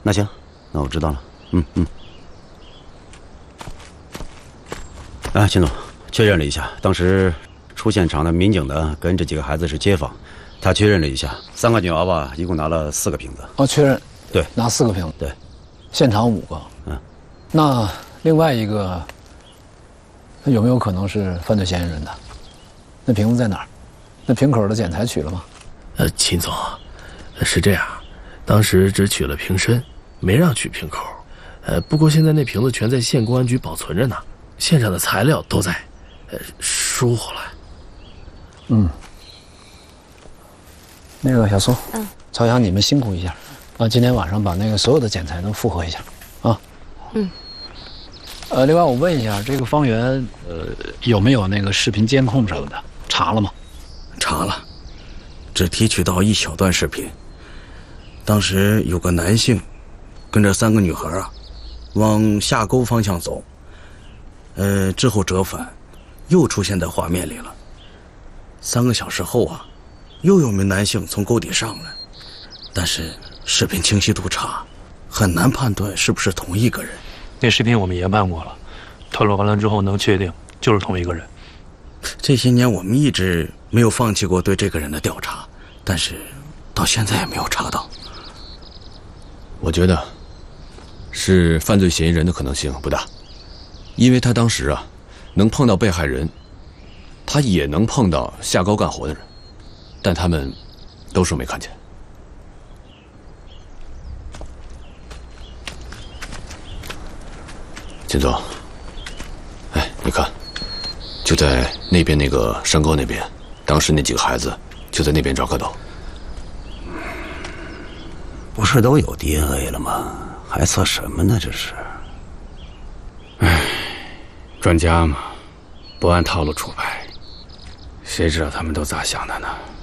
那行，那我知道了。啊，秦总，确认了一下，当时出现场的民警的跟这几个孩子是街坊，他确认了一下，3个女娃娃一共拿了4个瓶子。 哦，确认。 对， 拿4个瓶子。 对， 现场5个。那另外一个，有没有可能是犯罪嫌疑人的？那瓶子在哪儿？那瓶口的检材取了吗？ 秦总，是这样，当时只取了瓶身，没让取瓶口。不过现在那瓶子全在县公安局保存着呢，现场的材料都在，疏忽了。 那个小苏，朝阳，你们辛苦一下，今天晚上把那个所有的检材都复核一下，啊。另外我问一下，这个方圆，有没有那个视频监控什么的？查了吗？ 查了，只提取到一小段视频。当时有个男性跟着3个女孩往下沟方向走，之后折返，又出现在画面里了。3个小时后又有名男性从沟底上来，但是视频清晰度差，很难判断是不是同一个人。 那视频我们也办过了，特录完了之后能确定就是同一个人。 这些年我们一直没有放弃过对这个人的调查，但是到现在也没有查到。 我觉得是犯罪嫌疑人的可能性不大，因为他当时能碰到被害人，他也能碰到下沟干活的人，但他们都说没看见。秦总，你看，就在那边那个山沟那边，当时那几个孩子就在那边找蝌蚪。 不是都有 DNA 了吗？还测什么呢？这是。 专家嘛，不按套路出牌，谁知道他们都咋想的呢？